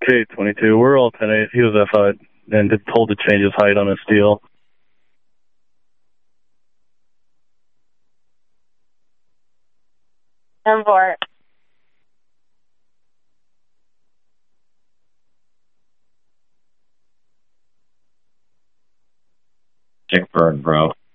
K22. We're all 10-8. He was F5 and told to change his height on his steel. M4. Dick Bird, bro.